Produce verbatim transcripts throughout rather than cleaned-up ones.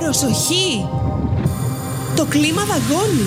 Προσοχή! Το κλίμα δαγκώνει.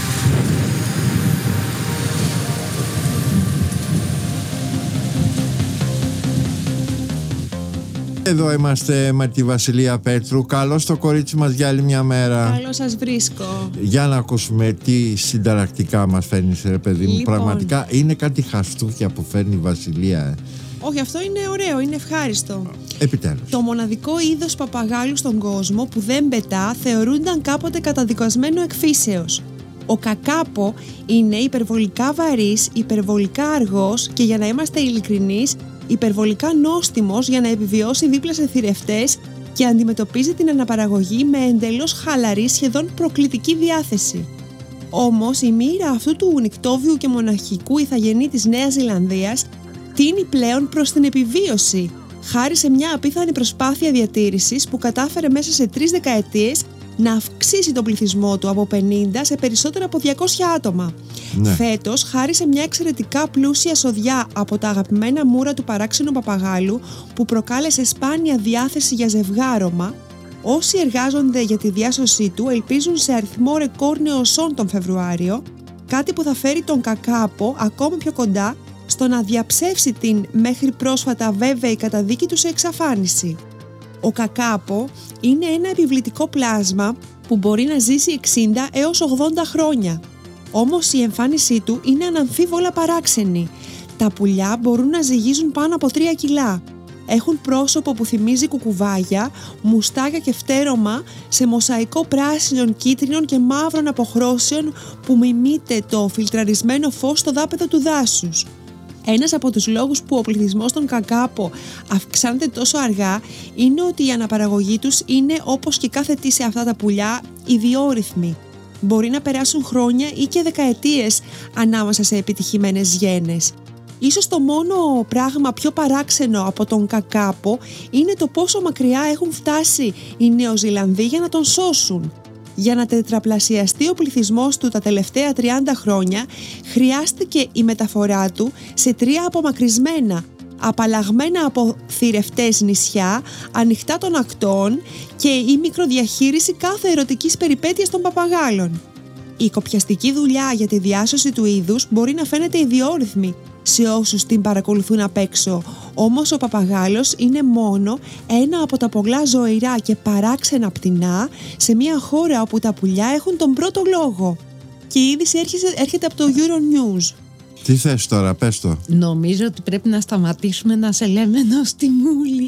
Εδώ είμαστε με τη Βασιλεία Πέτρου. Καλώς το κορίτσι μας για άλλη μια μέρα. Καλώς σας βρίσκω. Για να ακούσουμε τι συνταρακτικά μας φέρνεις, ρε παιδί μου. Λοιπόν. Πραγματικά είναι κάτι χαστούκια που φέρνει η Βασιλεία. ε. Όχι, αυτό είναι ωραίο, είναι ευχάριστο. Επιτέλους. Το μοναδικό είδος παπαγάλου στον κόσμο που δεν πετά θεωρούνταν κάποτε καταδικασμένο εκφύσεως. Ο κακάπο είναι υπερβολικά βαρύς, υπερβολικά αργός και, για να είμαστε ειλικρινείς, υπερβολικά νόστιμος για να επιβιώσει δίπλα σε θηρευτές και αντιμετωπίζει την αναπαραγωγή με εντελώς χαλαρή, σχεδόν προκλητική διάθεση. Όμως η μοίρα αυτού του νικτόβιου και μοναχικού ηθαγενή της Νέας Ζηλανδίας τείνει πλέον προς την επιβίωση, χάρη σε μια απίθανη προσπάθεια διατήρησης που κατάφερε μέσα σε τρεις δεκαετίες να αυξήσει τον πληθυσμό του από πενήντα σε περισσότερα από διακόσια άτομα. Ναι. Φέτος, χάρη σε μια εξαιρετικά πλούσια σοδιά από τα αγαπημένα μούρα του παράξενου παπαγάλου που προκάλεσε σπάνια διάθεση για ζευγάρωμα, όσοι εργάζονται για τη διάσωσή του ελπίζουν σε αριθμό ρεκόρ νεοσών τον Φεβρουάριο, κάτι που θα φέρει τον κακάπο ακόμη πιο κοντά στο να διαψεύσει την μέχρι πρόσφατα βέβαιη καταδίκη του σε εξαφάνιση. Ο κακάπο είναι ένα επιβλητικό πλάσμα που μπορεί να ζήσει εξήντα έως ογδόντα χρόνια. Όμως η εμφάνισή του είναι αναμφίβολα παράξενη. Τα πουλιά μπορούν να ζυγίζουν πάνω από τρία κιλά. Έχουν πρόσωπο που θυμίζει κουκουβάγια, μουστάκια και φτέρωμα σε μοσαϊκό πράσινων, κίτρινων και μαύρων αποχρώσεων που μιμείται το φιλτραρισμένο φως στο δάπεδο του δάσους. Ένας από τους λόγους που ο πληθυσμός των κακάπο αυξάνεται τόσο αργά είναι ότι η αναπαραγωγή τους είναι, όπως και κάθε τι σε αυτά τα πουλιά, ιδιόρυθμη. Μπορεί να περάσουν χρόνια ή και δεκαετίες ανάμεσα σε επιτυχημένες γένες. Ίσως το μόνο πράγμα πιο παράξενο από τον κακάπο είναι το πόσο μακριά έχουν φτάσει οι Νεοζηλανδοί για να τον σώσουν. Για να τετραπλασιαστεί ο πληθυσμός του τα τελευταία τριάντα χρόνια, χρειάστηκε η μεταφορά του σε τρία απομακρυσμένα, απαλλαγμένα από θηρευτές νησιά, ανοιχτά των ακτών και η μικροδιαχείριση κάθε ερωτικής περιπέτειας των παπαγάλων. Η κοπιαστική δουλειά για τη διάσωση του είδους μπορεί να φαίνεται ιδιόρυθμη σε όσους την παρακολουθούν απ' έξω, όμως ο παπαγάλος είναι μόνο ένα από τα πολλά ζωηρά και παράξενα πτηνά σε μια χώρα όπου τα πουλιά έχουν τον πρώτο λόγο. Και η είδηση έρχεται από το Euronews. Τι θες τώρα, πες το. Νομίζω ότι πρέπει να σταματήσουμε να σε λέμε νοστιμούλη.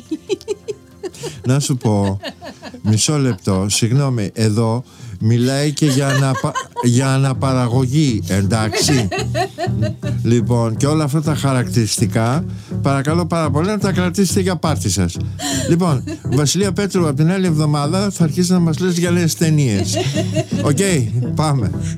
Να σου πω, μισό λεπτό, συγγνώμη, εδώ μιλάει και για, αναπα... για αναπαραγωγή, εντάξει. Λοιπόν, και όλα αυτά τα χαρακτηριστικά παρακαλώ πάρα πολύ να τα κρατήσετε για πάρτι σας. Λοιπόν, Βασιλεία Πέτρου, από την άλλη εβδομάδα θα αρχίσει να μας λες για νέες ταινίες. Οκ, okay, πάμε.